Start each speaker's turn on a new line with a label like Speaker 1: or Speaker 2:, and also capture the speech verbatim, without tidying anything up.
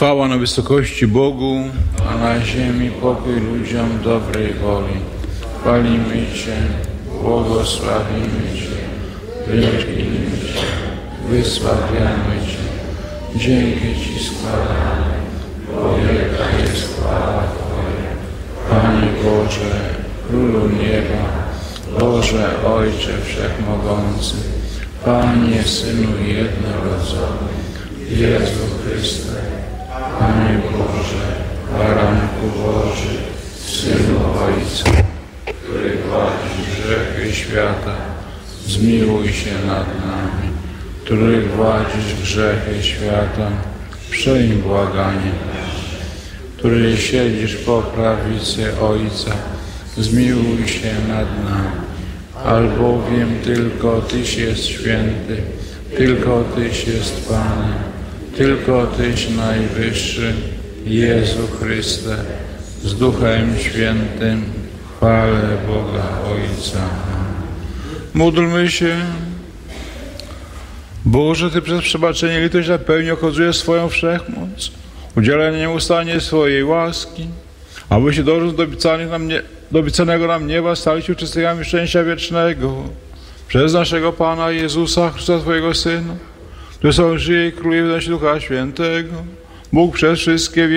Speaker 1: Chwała na wysokości Bogu, a na ziemi pokój ludziom dobrej woli. Chwalimy Cię, błogosławimy Cię, wielbimy Cię, wysławiamy Cię. Dzięki Ci składamy, bo wielka jest chwała Twoja. Panie Boże, Królu nieba, Boże Ojcze Wszechmogący, Panie Synu jednorodzony, Jezu Chryste, Panie Boże, Baranku Boży, Synu Ojca, który gładzisz grzechy świata, zmiłuj się nad nami. Który gładzisz grzechy świata, przyjm błaganie. Który siedzisz po prawicy Ojca, zmiłuj się nad nami. Albowiem tylko Tyś jest święty, tylko Tyś jest Panem, tylko Tyś najwyższy, Jezu Chryste, z Duchem Świętym, chwalę Boga Ojca. Módlmy się. Boże, Ty przez przebaczenie i litość napełni okazujesz swoją wszechmoc. Udzielaj nieustannie swojej łaski, aby się dążąc do obiecanego nam, nie, do obiecanego nam nieba stali się uczestnikami szczęścia wiecznego. Przez naszego Pana Jezusa Chrystusa, Twojego Syna, który są żyje i króluje w Ducha Świętego, Bóg przez wszystkie